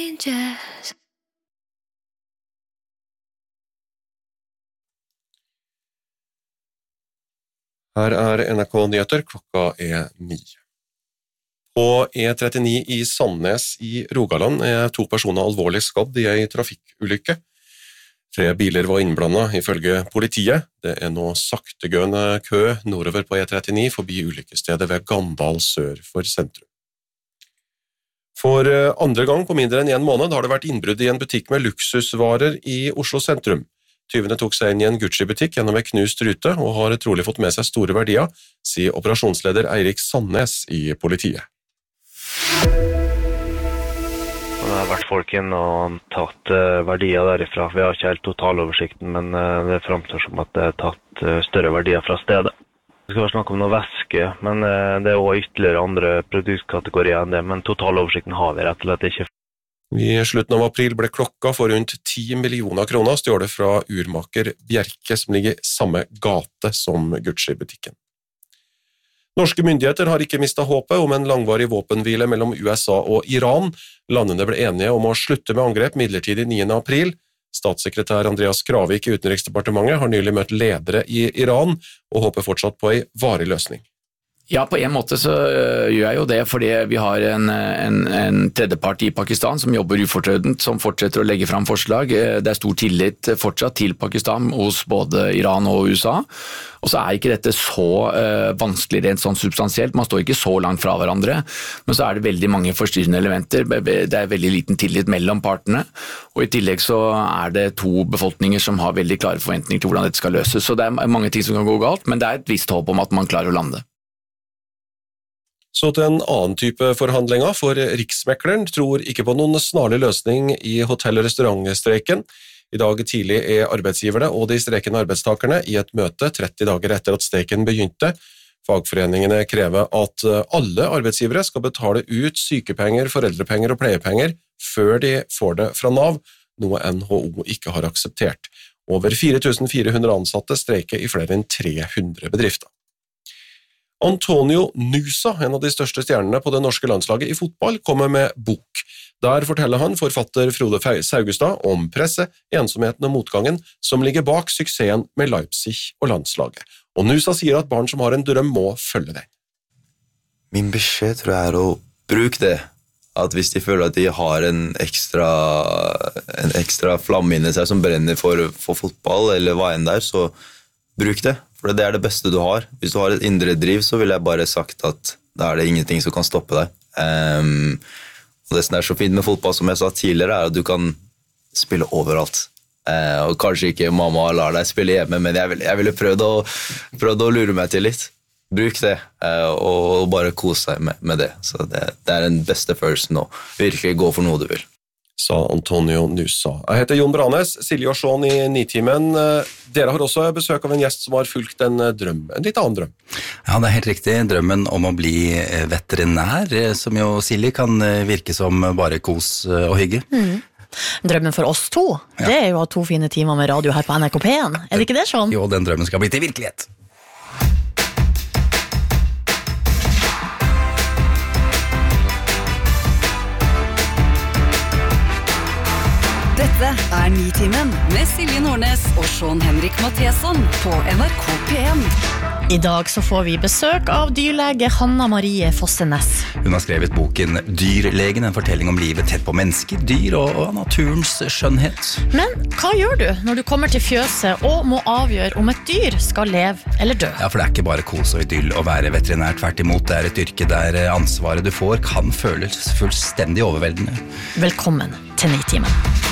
Her NRK Nyheter, klokka 9. På E39 i Sandnes i Rogaland 2 personer alvorlig skadd i en trafikkulykke. 3 biler var innblandet ifølge politiet. Det nå saktegående kø nordover på E39 forbi ulykkesstedet ved Gandal sør for sentrum. For andre gang på mindre enn 1 måned har det vært innbrudd i en butikk med luksusvarer i Oslo sentrum. Tyvene tok seg inn i en Gucci-butikk gjennom en knust rute og har trolig fått med seg store verdier, sier operasjonsleder Eirik Sandnes i politiet. Det har vært folk inn og tatt verdier derifra. Vi har ikke helt totaloversikten, men det fremstår som at det er tatt større verdier fra stedet. Det skal være snakk om noe væske, men det er også ytterligere andre produktkategorier enn det, men totaloversikten har vi rett og slett ikke. I slutten av april ble klokka for rundt 10 millioner kroner stjålet fra urmaker Bjerke, som ligger i samme gate som Gucci-butikken. Norske myndigheter har ikke mistet håpet om en langvarig våpenhvile mellom USA og Iran. Landene ble enige om å slutte med angrep midlertidig 9. april. Statssekretær Andreas Kravik i Utenriksdepartementet har nylig møtt ledere i Iran og håper fortsatt på en varig løsning. Ja, på en måte så gjør jeg jo det, fordi vi har en tredjepart i Pakistan som jobber ufortrødent, som fortsetter å legge fram forslag. Det stor tillit fortsatt til Pakistan hos både Iran og USA, og så ikke dette så vanskelig rent sånn substansielt, man står ikke så langt fra hverandre, men så det veldig mange forstyrrende elementer, det veldig liten tillit mellom partene, og i tillegg så det 2 befolkninger som har veldig klare forventninger til hvordan dette skal løses, så det mange ting som kan gå galt, men det et visst håp om at man klarer å lande. Så til en annen type forhandlinger, for Riksmekleren tror ikke på noen snarlig løsning i hotell- og restaurantstreiken. I dag tidlig arbeidsgiverne og de streikende arbeidstakerne i et møte 30 dager etter at streiken begynte. Fagforeningene krever at alle arbeidsgivere skal betale ut sykepenger, foreldrepenger og pleiepenger før de får det fra Nav, noe NHO ikke har akseptert. Over 4.400 ansatte streiker i flere enn 300 bedrifter. Antonio Nusa, en av de største stjernene på det norske landslaget i fotball, kommer med bok. Der forteller han forfatter Frode Saugestad om presset, ensomheten og motgangen som ligger bak suksessen med Leipzig og landslaget. Og Nusa sier at barn som har en drøm må følge den. Min beskjed tror jeg å bruke det. At hvis de føler at de har en ekstra flamme inni seg som brenner for fotball eller hva enn der, så bruk det. For det det beste du har. Hvis du har et indre driv, så vil jeg bare sagt at da det ingenting som kan stoppe deg. Og det som så fint med fotball, som jeg sa tidligere, at du kan spille overalt. Og kanskje ikke mamma lar deg spille hjemme, men jeg ville prøvd å lure meg til litt. Bruk det, og bare kose deg med det. Så det den beste følelsen å virkelig gå for noe du vil. Sa Antonio Nusa. Jeg heter Jon Branes, Silje og Sean i Nitimen. Dere har også besøk av en gjest som har fulgt en drøm, en litt annen drøm. Ja, det helt riktig. Drømmen om å bli veterinær, som jo Silje kan virke som bare kos og hygge. Drømmen for oss 2, det jo å ha 2 fine timer med radio her på NRK P1. Det ikke det, Sean? Jo, den drømmen skal bli til virkelighet. Dette Nitimen med Silje Nordnes og Sean Henrik Matheson på NRK P1. I dag så får vi besøk av dyrlege Hanna Marie Fossenes. Hun har skrevet boken Dyrlegen, en fortelling om livet tett på mennesker, dyr og naturens skjønnhet. Men hva gjør du når du kommer til fjøset og må avgjøre om et dyr skal leve eller dø? Ja, for det ikke bare kos og idyll å være veterinær. Tvert imot, det et yrke der ansvaret du får kan føles fullstendig overveldende. Velkommen til Nitimen.